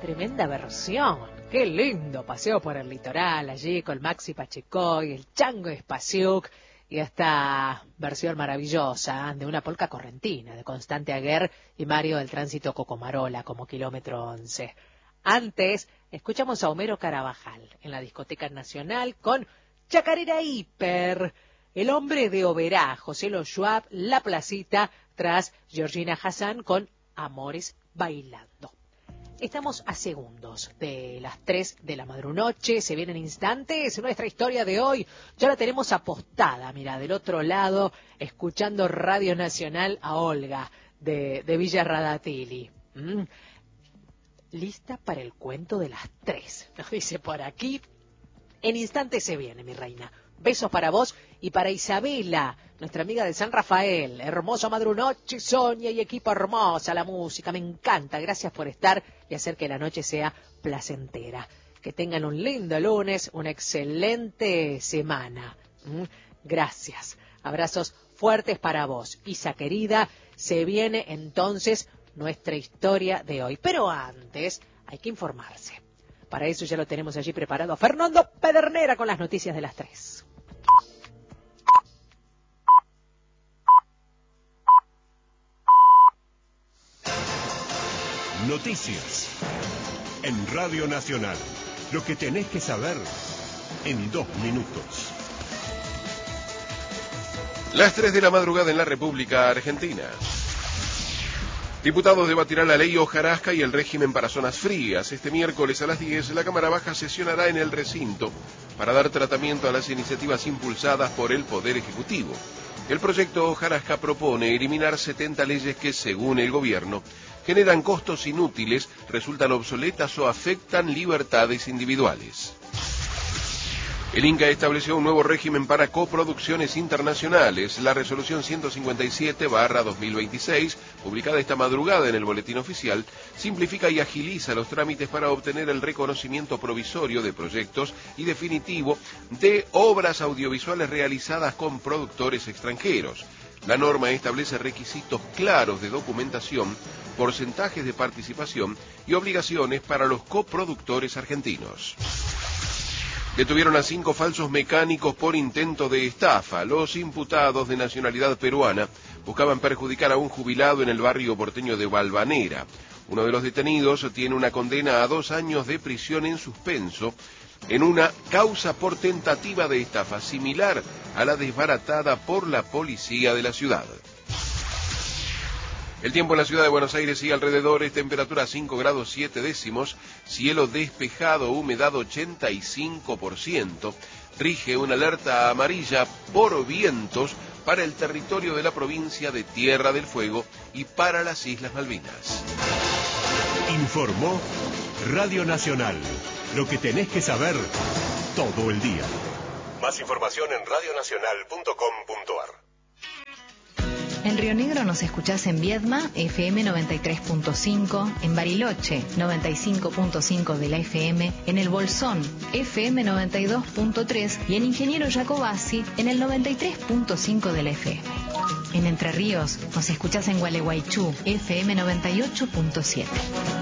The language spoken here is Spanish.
Tremenda versión. Qué lindo paseo por el litoral allí con Maxi Pachecoy, el Chango Espasiuk y esta versión maravillosa de una polca correntina de Constante Aguer y Mario del Tránsito Cocomarola como Kilómetro 11. Antes escuchamos a Homero Carabajal en la Discoteca Nacional con Chacarera Hiper, El hombre de Oberá, José Lo Schwab, La Placita, tras Georgina Hassan con Amores Bailando. Estamos a segundos de las 3 de la madrunoche, se vienen instantes, nuestra historia de hoy ya la tenemos apostada, mira, del otro lado, escuchando Radio Nacional a Olga de Villa Radatili. Lista para el cuento de las 3, nos dice por aquí. En instantes se viene, mi reina. Besos para vos y para Isabela, nuestra amiga de San Rafael. Hermosa madrunoche, Sonia y equipo hermosa, la música, me encanta. Gracias por estar y hacer que la noche sea placentera. Que tengan un lindo lunes, una excelente semana. Gracias. Abrazos fuertes para vos. Isa querida, se viene entonces nuestra historia de hoy. Pero antes hay que informarse. Para eso ya lo tenemos allí preparado a Fernando Pedernera con las noticias de las 3. Noticias en Radio Nacional. Lo que tenés que saber en 2 minutos. Las 3 de la madrugada en la República Argentina. Diputados debatirán la ley hojarasca y el régimen para zonas frías. Este miércoles a las 10 la Cámara Baja sesionará en el recinto para dar tratamiento a las iniciativas impulsadas por el Poder Ejecutivo. El proyecto hojarasca propone eliminar 70 leyes que, según el gobierno, generan costos inútiles, resultan obsoletas o afectan libertades individuales. El Inca estableció un nuevo régimen para coproducciones internacionales. La resolución 157/2026, publicada esta madrugada en el Boletín Oficial, simplifica y agiliza los trámites para obtener el reconocimiento provisorio de proyectos y definitivo de obras audiovisuales realizadas con productores extranjeros. La norma establece requisitos claros de documentación, porcentajes de participación y obligaciones para los coproductores argentinos. Detuvieron a 5 falsos mecánicos por intento de estafa. Los imputados, de nacionalidad peruana, buscaban perjudicar a un jubilado en el barrio porteño de Valvanera. Uno de los detenidos tiene una condena a 2 años de prisión en suspenso en una causa por tentativa de estafa similar a la desbaratada por la policía de la ciudad. El tiempo en la ciudad de Buenos Aires y alrededores, temperatura 5 grados 7 décimos, cielo despejado, humedad 85%, rige una alerta amarilla por vientos para el territorio de la provincia de Tierra del Fuego y para las Islas Malvinas. Informó Radio Nacional. Lo que tenés que saber todo el día. Más información en radionacional.com.ar. En Río Negro nos escuchás en Viedma, FM 93.5, en Bariloche, 95.5 de la FM, en El Bolsón, FM 92.3 y en Ingeniero Jacobasi, en el 93.5 de la FM. En Entre Ríos nos escuchás en Gualeguaychú, FM 98.7.